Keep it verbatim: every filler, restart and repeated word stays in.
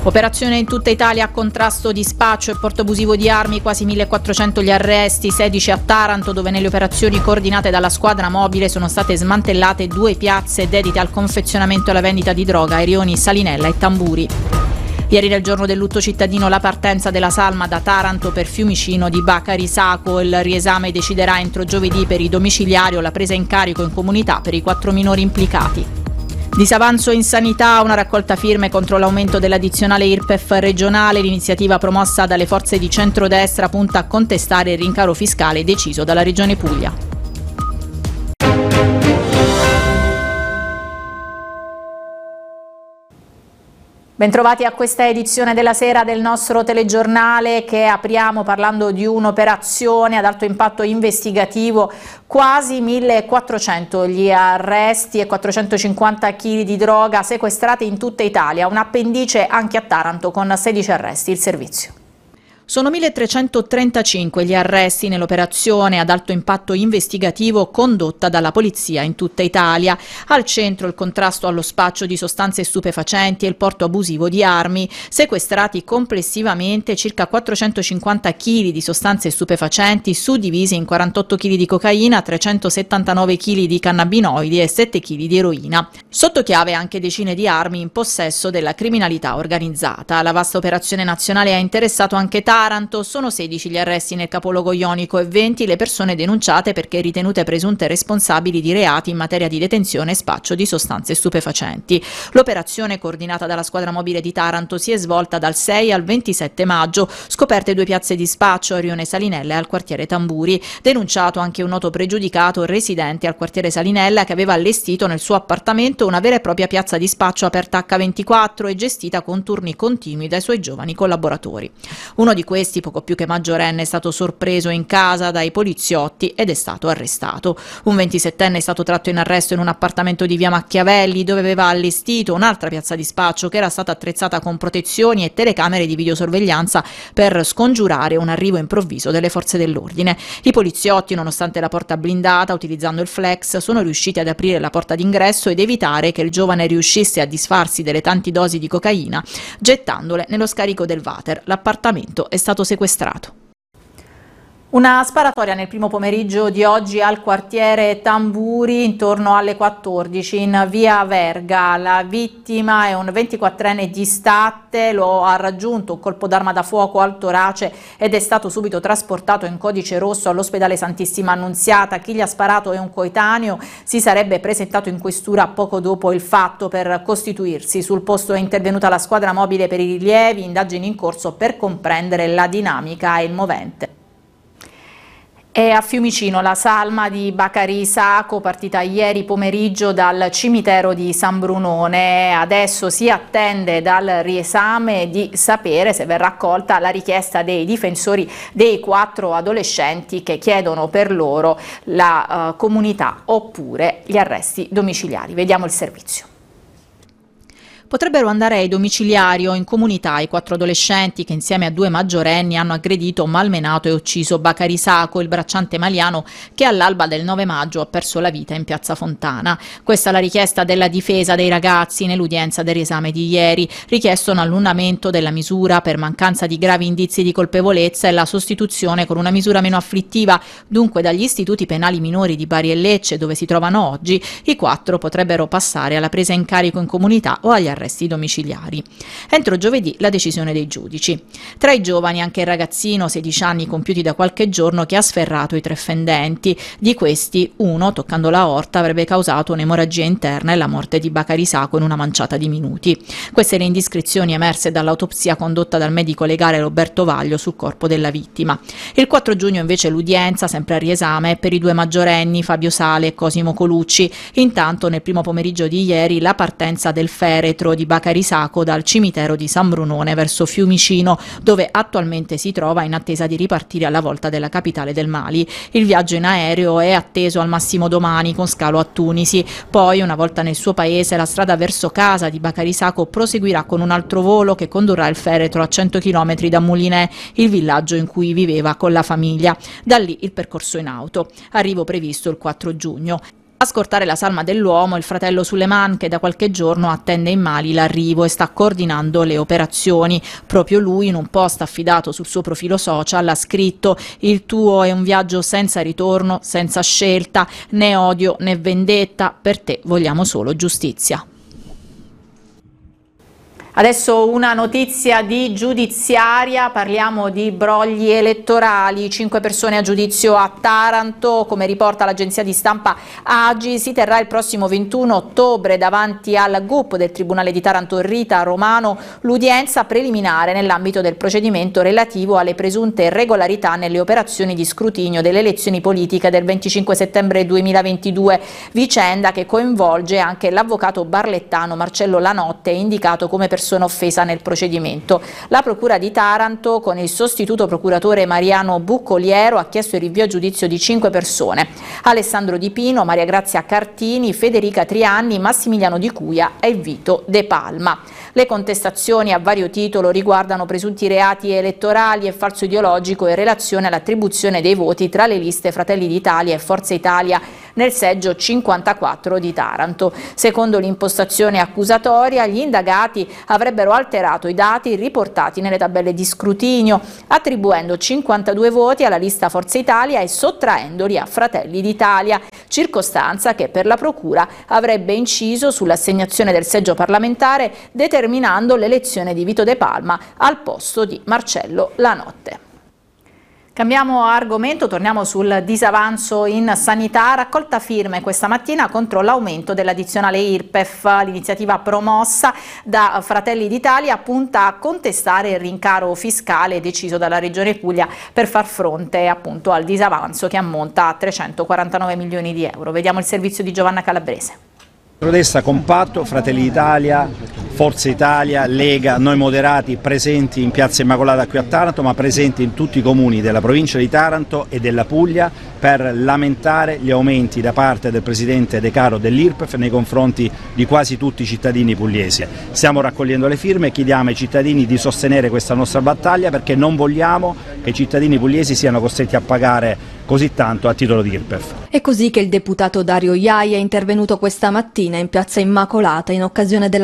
Operazione in tutta Italia a contrasto di spaccio e porto abusivo di armi, quasi millequattrocento gli arresti, sedici a Taranto, dove nelle operazioni coordinate dalla squadra mobile sono state smantellate due piazze dedite al confezionamento e alla vendita di droga, Erioni, Salinella e Tamburi. Ieri nel giorno del lutto cittadino la partenza della salma da Taranto per Fiumicino di Bacari Sacco. Il riesame deciderà entro giovedì per i domiciliari o la presa in carico in comunità per i quattro minori implicati. Disavanzo in sanità, una raccolta firme contro l'aumento dell'addizionale I R P E F regionale. L'iniziativa promossa dalle forze di centrodestra punta a contestare il rincaro fiscale deciso dalla Regione Puglia. Bentrovati a questa edizione della sera del nostro telegiornale, che apriamo parlando di un'operazione ad alto impatto investigativo. Quasi millequattrocento gli arresti e quattrocentocinquanta chili di droga sequestrati in tutta Italia, un appendice anche a Taranto con sedici arresti. Il servizio. Sono milletrecentotrentacinque gli arresti nell'operazione ad alto impatto investigativo condotta dalla polizia in tutta Italia. Al centro il contrasto allo spaccio di sostanze stupefacenti e il porto abusivo di armi. Sequestrati complessivamente circa quattrocentocinquanta chili di sostanze stupefacenti, suddivisi in quarantotto chili di cocaina, trecentosettantanove chili di cannabinoidi e sette chili di eroina. Sotto chiave anche decine di armi in possesso della criminalità organizzata. La vasta operazione nazionale ha interessato anche Taranto. Sono sedici gli arresti nel capoluogo ionico e venti le persone denunciate perché ritenute presunte responsabili di reati in materia di detenzione e spaccio di sostanze stupefacenti. L'operazione, coordinata dalla squadra mobile di Taranto, si è svolta dal sei al ventisette maggio. Scoperte due piazze di spaccio a Rione Salinella e al quartiere Tamburi. Denunciato anche un noto pregiudicato residente al quartiere Salinella che aveva allestito nel suo appartamento una vera e propria piazza di spaccio aperta acca ventiquattro e gestita con turni continui dai suoi giovani collaboratori. Uno di questi, poco più che maggiorenne, è stato sorpreso in casa dai poliziotti ed è stato arrestato. Un ventisettenne è stato tratto in arresto in un appartamento di via Machiavelli, dove aveva allestito un'altra piazza di spaccio che era stata attrezzata con protezioni e telecamere di videosorveglianza per scongiurare un arrivo improvviso delle forze dell'ordine. I poliziotti, nonostante la porta blindata, utilizzando il flex, sono riusciti ad aprire la porta d'ingresso ed evitare che il giovane riuscisse a disfarsi delle tanti dosi di cocaina, gettandole nello scarico del water. L'appartamento è stato sequestrato. Una sparatoria nel primo pomeriggio di oggi al quartiere Tamburi intorno alle quattordici in via Verga. La vittima è un ventiquattrenne di Statte, lo ha raggiunto un colpo d'arma da fuoco al torace ed è stato subito trasportato in codice rosso all'ospedale Santissima Annunziata. Chi gli ha sparato è un coetaneo, si sarebbe presentato in questura poco dopo il fatto per costituirsi. Sul posto è intervenuta la squadra mobile per i rilievi, indagini in corso per comprendere la dinamica e il movente. E a Fiumicino la salma di Bacari Sacco, partita ieri pomeriggio dal cimitero di San Brunone. Adesso si attende dal riesame di sapere se verrà accolta la richiesta dei difensori dei quattro adolescenti che chiedono per loro la uh, comunità oppure gli arresti domiciliari. Vediamo il servizio. Potrebbero andare ai domiciliari o in comunità i quattro adolescenti che insieme a due maggiorenni hanno aggredito, malmenato e ucciso Bacari Sacco, il bracciante maliano che all'alba del nove maggio ha perso la vita in piazza Fontana. Questa è la richiesta della difesa dei ragazzi nell'udienza del riesame di ieri. Richiesto un annullamento della misura per mancanza di gravi indizi di colpevolezza e la sostituzione con una misura meno afflittiva. Dunque dagli istituti penali minori di Bari e Lecce, dove si trovano oggi, i quattro potrebbero passare alla presa in carico in comunità o agli arresti domiciliari. Entro giovedì la decisione dei giudici. Tra i giovani anche il ragazzino, sedici anni compiuti da qualche giorno, che ha sferrato i tre fendenti. Di questi, uno, toccando la aorta, avrebbe causato un'emorragia interna e la morte di Bacari Sacco in una manciata di minuti. Queste le indiscrezioni emerse dall'autopsia condotta dal medico legale Roberto Vaglio sul corpo della vittima. Il quattro giugno invece l'udienza, sempre a riesame, per i due maggiorenni Fabio Sale e Cosimo Colucci. Intanto nel primo pomeriggio di ieri la partenza del feretro di Bacari Sacco dal cimitero di San Brunone verso Fiumicino, dove attualmente si trova in attesa di ripartire alla volta della capitale del Mali. Il viaggio in aereo è atteso al massimo domani con scalo a Tunisi. Poi, una volta nel suo paese, la strada verso casa di Bacari Sacco proseguirà con un altro volo che condurrà il feretro a cento chilometri da Moulinet, il villaggio in cui viveva con la famiglia. Da lì il percorso in auto. Arrivo previsto il quattro giugno. A scortare la salma dell'uomo il fratello Suleiman, che da qualche giorno attende in Mali l'arrivo e sta coordinando le operazioni. Proprio lui, in un post affidato sul suo profilo social, ha scritto: «Il tuo è un viaggio senza ritorno, senza scelta, né odio né vendetta, per te vogliamo solo giustizia». Adesso una notizia di giudiziaria, parliamo di brogli elettorali, cinque persone a giudizio a Taranto, come riporta l'agenzia di stampa A G I. Si terrà il prossimo ventuno ottobre davanti al G U P del Tribunale di Taranto Rita Romano l'udienza preliminare nell'ambito del procedimento relativo alle presunte irregolarità nelle operazioni di scrutinio delle elezioni politiche del venticinque settembre duemilaventidue, vicenda che coinvolge anche l'avvocato barlettano Marcello Lanotte, indicato come persona offesa nel procedimento. La Procura di Taranto, con il sostituto procuratore Mariano Buccoliero, ha chiesto il rinvio a giudizio di cinque persone: Alessandro Di Pino, Maria Grazia Cartini, Federica Trianni, Massimiliano Di Cuia e Vito De Palma. Le contestazioni a vario titolo riguardano presunti reati elettorali e falso ideologico in relazione all'attribuzione dei voti tra le liste Fratelli d'Italia e Forza Italia nel seggio cinquantaquattro di Taranto. Secondo l'impostazione accusatoria, gli indagati avrebbero alterato i dati riportati nelle tabelle di scrutinio, attribuendo cinquantadue voti alla lista Forza Italia e sottraendoli a Fratelli d'Italia, circostanza che per la Procura avrebbe inciso sull'assegnazione del seggio parlamentare, determinando l'elezione di Vito De Palma al posto di Marcello Lanotte. Cambiamo argomento, torniamo sul disavanzo in sanità. Raccolta firme questa mattina contro l'aumento dell'addizionale I R P E F. L'iniziativa promossa da Fratelli d'Italia punta a contestare il rincaro fiscale deciso dalla Regione Puglia per far fronte appunto al disavanzo che ammonta a trecentoquarantanove milioni di euro. Vediamo il servizio di Giovanna Calabrese. Centrodestra compatto, Fratelli d'Italia, Forza Italia, Lega, noi moderati presenti in Piazza Immacolata qui a Taranto, ma presenti in tutti i comuni della provincia di Taranto e della Puglia per lamentare gli aumenti da parte del Presidente De Caro dell'I R P E F nei confronti di quasi tutti i cittadini pugliesi. Stiamo raccogliendo le firme e chiediamo ai cittadini di sostenere questa nostra battaglia, perché non vogliamo che i cittadini pugliesi siano costretti a pagare così tanto a titolo di I R P E F. È così che il deputato Dario Iaia è intervenuto questa mattina in Piazza Immacolata in occasione della